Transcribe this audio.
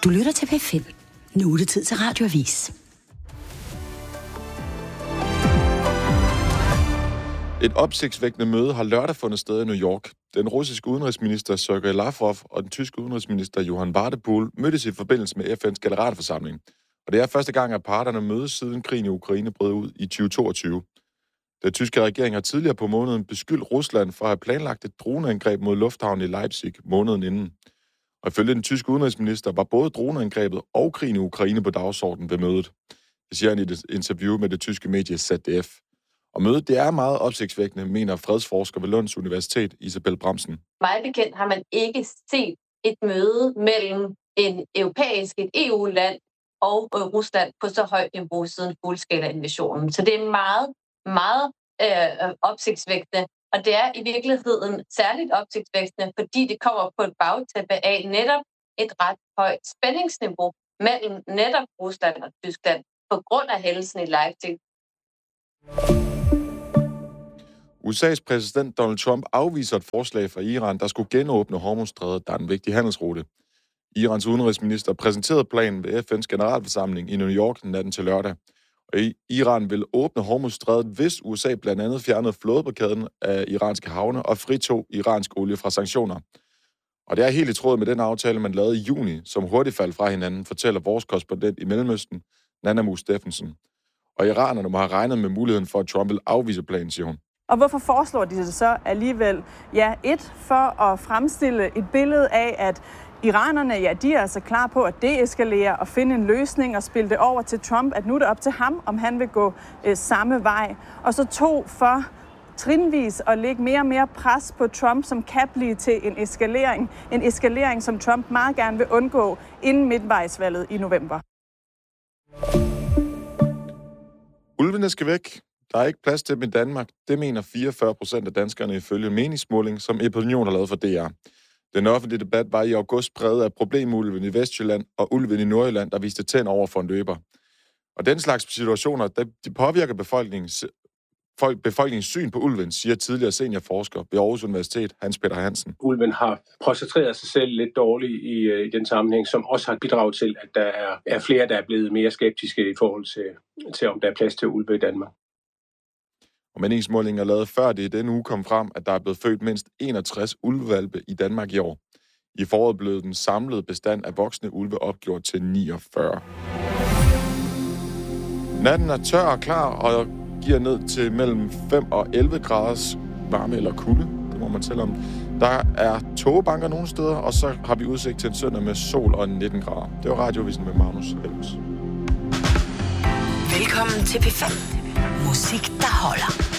Du lytter til P5. Nu er det tid til Radioavis. Et opsigtsvækkende møde har lørdag fundet sted i New York. Den russiske udenrigsminister Sergej Lavrov og den tyske udenrigsminister Johann Wadephul mødtes i forbindelse med FN's generalforsamling. Og det er første gang, at parterne mødes siden krigen i Ukraine brød ud i 2022. Den tyske regering har tidligere på måneden beskyldt Rusland for at have planlagt et droneangreb mod lufthavnen i Leipzig måneden inden. Og ifølge den tyske udenrigsminister var både droneangrebet og krigen i Ukraine på dagsordenen ved mødet. Det siger han i et interview med det tyske medie ZDF. Og mødet det er meget opsigtsvækkende, mener fredsforsker ved Lunds Universitet, Isabel Bramsen. Meget bekendt har man ikke set et møde mellem et EU-land og Rusland på så højt niveau siden fuldskala-invasionen. Så det er meget opsigtsvækkende. Og det er i virkeligheden særligt opsigtsvækkende, fordi det kommer på et bagtæppe af netop et ret højt spændingsniveau mellem netop Rusland og Tyskland på grund af hændelsen i Leipzig. USA's præsident Donald Trump afviser et forslag fra Iran, der skulle genåbne Hormuzstrædet, der er en vigtig handelsrute. Irans udenrigsminister præsenterede planen ved FN's generalforsamling i New York natten til lørdag. Og Iran vil åbne Hormuzstrædet, hvis USA blandt andet fjernede flådeblokaden af iranske havne og fritog iransk olie fra sanktioner. Og det er helt i tråd med den aftale, man lavede i juni, som hurtigt faldt fra hinanden, fortæller vores korrespondent i Mellemøsten, Nana Mus Steffensen. Og iranerne må have regnet med muligheden for, at Trump vil afvise planen, siger hun. Og hvorfor foreslår de det så alligevel? Ja, for at fremstille et billede af, at iranerne, ja, de er altså klar på at deeskalere og finde en løsning og spille det over til Trump, at nu er det op til ham, om han vil gå samme vej. Og så 2, for trinvis at lægge mere og mere pres på Trump, som kan blive til en eskalering. En eskalering, som Trump meget gerne vil undgå inden midtvejsvalget i november. Ulvene skal væk. Der er ikke plads til dem i Danmark. Det mener 44% af danskerne ifølge en meningsmåling, som Epinion har lavet for DR. Den offentlige debat var i august præget af problemulven i Vestjylland og ulven i Nordjylland, der viste tænd over for en løber. Og den slags situationer, de påvirker befolkningens syn på ulven, siger tidligere seniorforsker ved Aarhus Universitet, Hans Peter Hansen. Ulven har portrætteret sig selv lidt dårligt i den sammenhæng, som også har bidraget til, at der er flere, der er blevet mere skeptiske i forhold til om der er plads til ulve i Danmark. Og meningsmålingen er lavet før det i denne uge kom frem, at der er blevet født mindst 61 ulvevalpe i Danmark i år. I foråret blev den samlede bestand af voksne ulve opgjort til 49. Natten er tør og klar og giver ned til mellem 5 og 11 graders varme eller kulde. Det må man tælle om. Der er tågebanker nogle steder, og så har vi udsigt til en søndag med sol og 19 grader. Det var Radiovisen med Magnus Helms. Velkommen til P5. Musik, der holder.